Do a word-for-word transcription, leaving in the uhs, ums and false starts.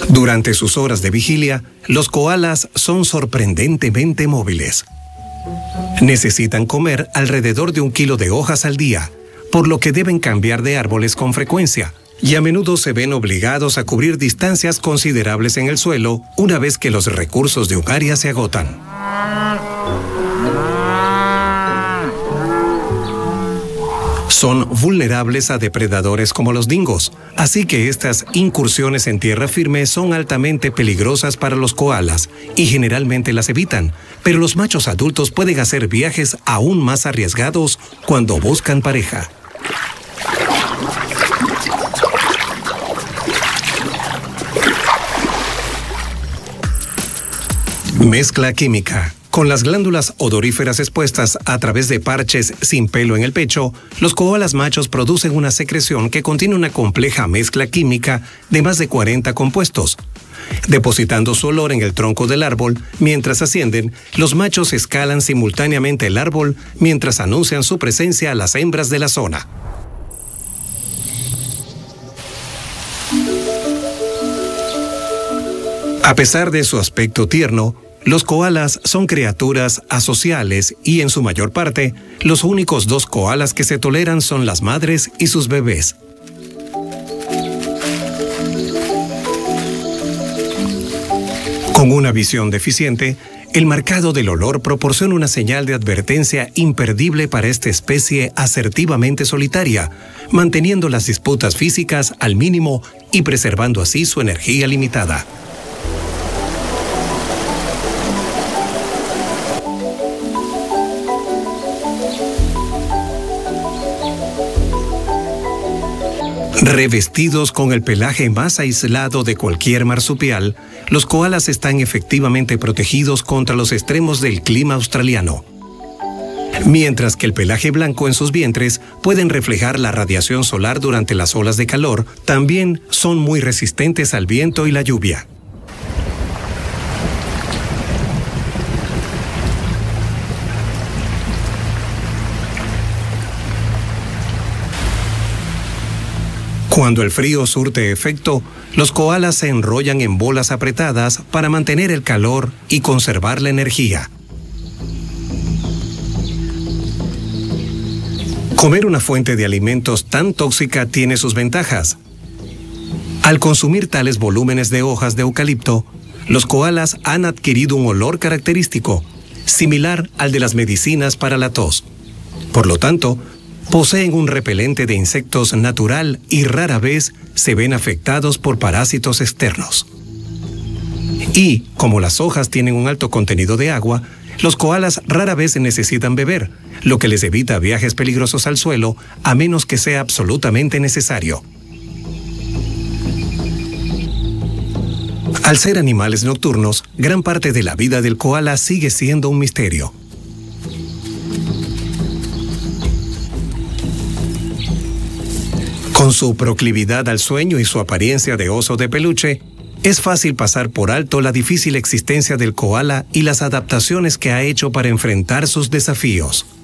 Durante sus horas de vigilia, los koalas son sorprendentemente móviles. Necesitan comer alrededor de un kilo de hojas al día, por lo que deben cambiar de árboles con frecuencia, y a menudo se ven obligados a cubrir distancias considerables en el suelo una vez que los recursos de un área se agotan. Son vulnerables a depredadores como los dingos, así que estas incursiones en tierra firme son altamente peligrosas para los koalas y generalmente las evitan, pero los machos adultos pueden hacer viajes aún más arriesgados cuando buscan pareja. Mezcla química. Con las glándulas odoríferas expuestas a través de parches sin pelo en el pecho, los koalas machos producen una secreción que contiene una compleja mezcla química de más de cuarenta compuestos. Depositando su olor en el tronco del árbol, mientras ascienden, los machos escalan simultáneamente el árbol mientras anuncian su presencia a las hembras de la zona. A pesar de su aspecto tierno, los koalas son criaturas asociales y, en su mayor parte, los únicos dos koalas que se toleran son las madres y sus bebés. Con una visión deficiente, el marcado del olor proporciona una señal de advertencia imperdible para esta especie asertivamente solitaria, manteniendo las disputas físicas al mínimo y preservando así su energía limitada. Revestidos con el pelaje más aislado de cualquier marsupial, los koalas están efectivamente protegidos contra los extremos del clima australiano. Mientras que el pelaje blanco en sus vientres pueden reflejar la radiación solar durante las olas de calor, también son muy resistentes al viento y la lluvia. Cuando el frío surte efecto, los koalas se enrollan en bolas apretadas para mantener el calor y conservar la energía. Comer una fuente de alimentos tan tóxica tiene sus ventajas. Al consumir tales volúmenes de hojas de eucalipto, los koalas han adquirido un olor característico, similar al de las medicinas para la tos. Por lo tanto, poseen un repelente de insectos natural y rara vez se ven afectados por parásitos externos. Y, como las hojas tienen un alto contenido de agua, los koalas rara vez necesitan beber, lo que les evita viajes peligrosos al suelo a menos que sea absolutamente necesario. Al ser animales nocturnos, gran parte de la vida del koala sigue siendo un misterio. Con su proclividad al sueño y su apariencia de oso de peluche, es fácil pasar por alto la difícil existencia del koala y las adaptaciones que ha hecho para enfrentar sus desafíos.